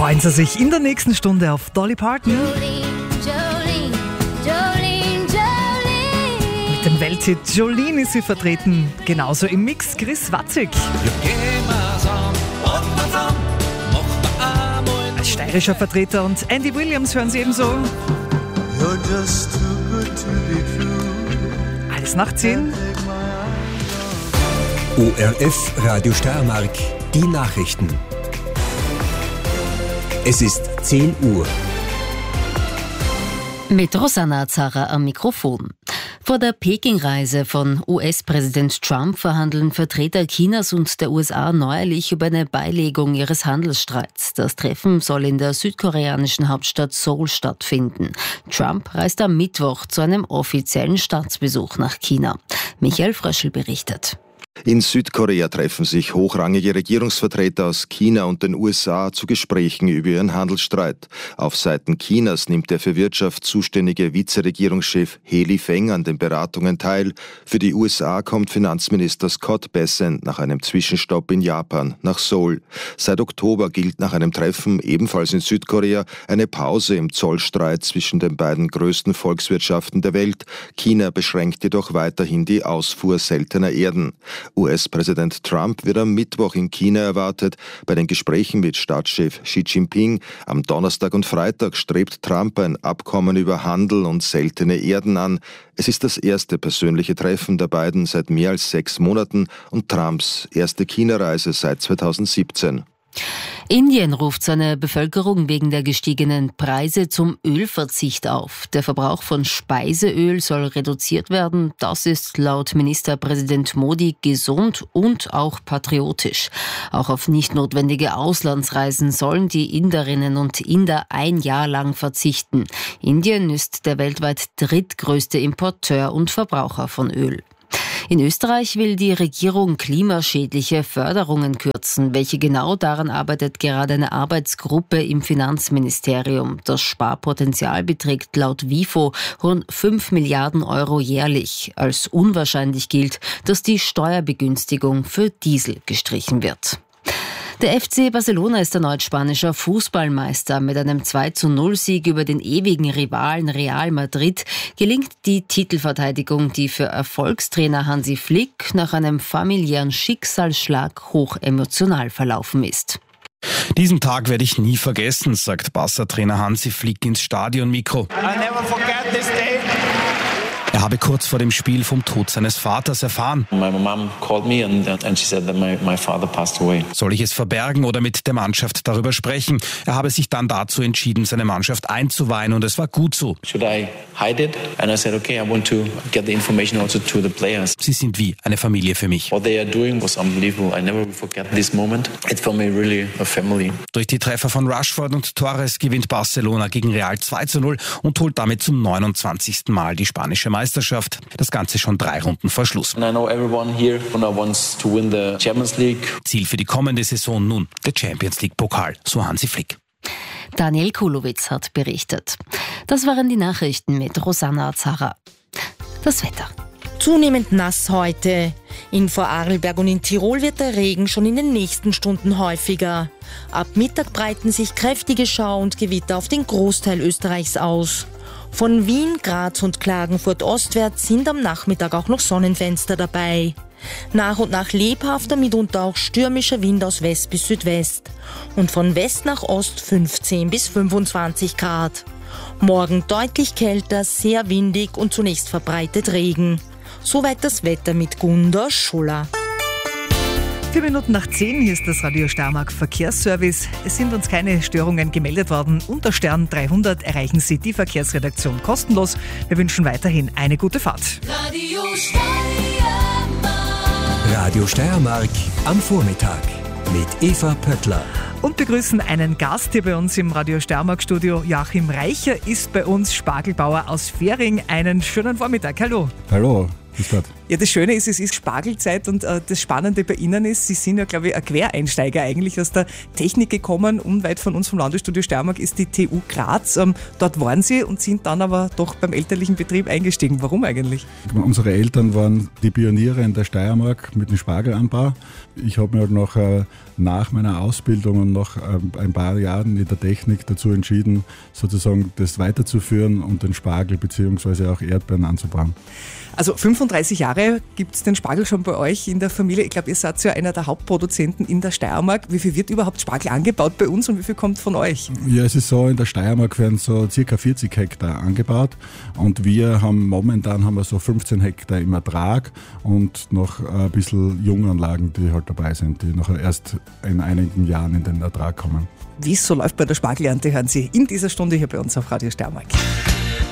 Freuen Sie sich in der nächsten Stunde auf Dolly Parton. Mit dem Welthit Jolene ist sie vertreten. Genauso im Mix Chris Watzig. Als steirischer Vertreter und Andy Williams hören Sie ebenso. Alles nach 10. ORF Radio Steiermark, die Nachrichten. Es ist 10 Uhr. Mit Rosanna Zara am Mikrofon. Vor der Peking-Reise von US-Präsident Trump verhandeln Vertreter Chinas und der USA neuerlich über eine Beilegung ihres Handelsstreits. Das Treffen soll in der südkoreanischen Hauptstadt Seoul stattfinden. Trump reist am Mittwoch zu einem offiziellen Staatsbesuch nach China. Michael Fröschl berichtet. In Südkorea treffen sich hochrangige Regierungsvertreter aus China und den USA zu Gesprächen über ihren Handelsstreit. Auf Seiten Chinas nimmt der für Wirtschaft zuständige Vizeregierungschef He Lifeng an den Beratungen teil. Für die USA kommt Finanzminister Scott Bessent nach einem Zwischenstopp in Japan nach Seoul. Seit Oktober gilt nach einem Treffen ebenfalls in Südkorea eine Pause im Zollstreit zwischen den beiden größten Volkswirtschaften der Welt. China beschränkt jedoch weiterhin die Ausfuhr seltener Erden. US-Präsident Trump wird am Mittwoch in China erwartet. Bei den Gesprächen mit Staatschef Xi Jinping am Donnerstag und Freitag strebt Trump ein Abkommen über Handel und seltene Erden an. Es ist das erste persönliche Treffen der beiden seit mehr als 6 Monaten und Trumps erste China-Reise seit 2017. Indien ruft seine Bevölkerung wegen der gestiegenen Preise zum Ölverzicht auf. Der Verbrauch von Speiseöl soll reduziert werden. Das ist laut Ministerpräsident Modi gesund und auch patriotisch. Auch auf nicht notwendige Auslandsreisen sollen die Inderinnen und Inder ein Jahr lang verzichten. Indien ist der weltweit drittgrößte Importeur und Verbraucher von Öl. In Österreich will die Regierung klimaschädliche Förderungen kürzen. Welche genau, daran arbeitet gerade eine Arbeitsgruppe im Finanzministerium. Das Sparpotenzial beträgt laut WIFO rund 5 Milliarden Euro jährlich. Als unwahrscheinlich gilt, dass die Steuerbegünstigung für Diesel gestrichen wird. Der FC Barcelona ist erneut spanischer Fußballmeister. Mit einem 2:0-Sieg über den ewigen Rivalen Real Madrid gelingt die Titelverteidigung, die für Erfolgstrainer Hansi Flick nach einem familiären Schicksalsschlag hoch emotional verlaufen ist. Diesen Tag werde ich nie vergessen, sagt Barca-Trainer Hansi Flick ins Stadionmikro. I never forget this day. Er habe kurz vor dem Spiel vom Tod seines Vaters erfahren. My mom called me and she said that my father passed away. Soll ich es verbergen oder mit der Mannschaft darüber sprechen? Er habe sich dann dazu entschieden, seine Mannschaft einzuweihen und es war gut so. Should I hide it? And I said, okay, I want to get the information also to the players. Sie sind wie eine Familie für mich. What they are doing was unbelievable. I never forget this moment. It's for me really a family. Durch die Treffer von Rashford und Torres gewinnt Barcelona gegen Real 2:0 und holt damit zum 29. Mal die spanische Meisterschaft. Das Ganze schon 3 Runden vor Schluss. And I know everyone here wants to win the Champions League. Ziel für die kommende Saison nun der Champions League Pokal, so Hansi Flick. Daniel Kulowitz hat berichtet. Das waren die Nachrichten mit Rosanna Zara. Das Wetter. Zunehmend nass heute. In Vorarlberg und in Tirol wird der Regen schon in den nächsten Stunden häufiger. Ab Mittag breiten sich kräftige Schau- und Gewitter auf den Großteil Österreichs aus. Von Wien, Graz und Klagenfurt ostwärts sind am Nachmittag auch noch Sonnenfenster dabei. Nach und nach lebhafter, mitunter auch stürmischer Wind aus West bis Südwest. Und von West nach Ost 15 bis 25 Grad. Morgen deutlich kälter, sehr windig und zunächst verbreitet Regen. Soweit das Wetter mit Gunda Schuller. 4 Minuten nach 10, hier ist das Radio Steiermark Verkehrsservice. Es sind uns keine Störungen gemeldet worden. Unter Stern 300 erreichen Sie die Verkehrsredaktion kostenlos. Wir wünschen weiterhin eine gute Fahrt. Radio Steiermark am Vormittag mit Eva Pöttler. Und begrüßen einen Gast hier bei uns im Radio Steiermark Studio. Joachim Reicher ist bei uns, Spargelbauer aus Fähring. Einen schönen Vormittag. Hallo. Hallo, grüß Gott. Ja, das Schöne ist, es ist Spargelzeit und das Spannende bei Ihnen ist, Sie sind ja, glaube ich, ein Quereinsteiger eigentlich aus der Technik gekommen. Unweit von uns vom Landesstudio Steiermark ist die TU Graz. Dort waren Sie und sind dann aber doch beim elterlichen Betrieb eingestiegen. Warum eigentlich? Unsere Eltern waren die Pioniere in der Steiermark mit dem Spargelanbau. Ich habe mir noch nach meiner Ausbildung und nach ein paar Jahren in der Technik dazu entschieden, sozusagen das weiterzuführen und den Spargel bzw. auch Erdbeeren anzubauen. Also 35 Jahre gibt es den Spargel schon bei euch in der Familie. Ich glaube, ihr seid ja einer der Hauptproduzenten in der Steiermark. Wie viel wird überhaupt Spargel angebaut bei uns und wie viel kommt von euch? Ja, es ist so, in der Steiermark werden so ca. 40 Hektar angebaut und wir haben momentan so 15 Hektar im Ertrag und noch ein bisschen Junganlagen, die halt dabei sind, die noch erst in einigen Jahren in den Ertrag kommen. Wie es so läuft bei der Spargelernte, hören Sie in dieser Stunde hier bei uns auf Radio Steiermark.